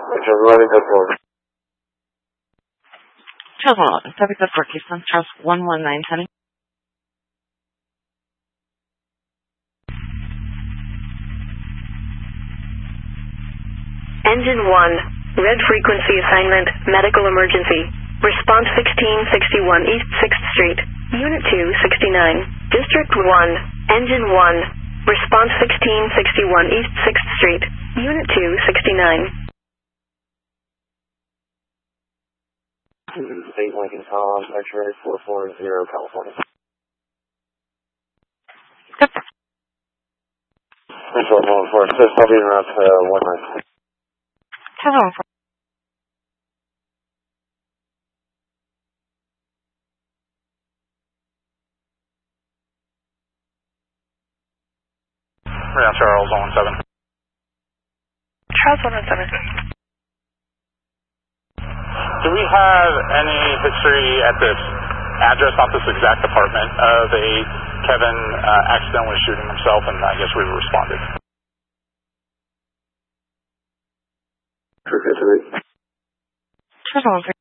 Just running good forward. Charles 111, Pacific Coast for Keystone, Charles 11910. Engine 1, red frequency assignment, medical emergency. Response 1661 East 6th Street, Unit 269, District 1, Engine 1, Response 1661 East 6th Street, Unit 269. State Lincoln Tom, X-ray 440, California. Yep. Control 114, assist, I'll be in route to 19. Charles 114. Yeah, Charles 117. Charles 117. Do we have any history at this address, not this exact apartment, of a Kevin accidentally shooting himself, and I guess we responded? Charles 113. Charles 113.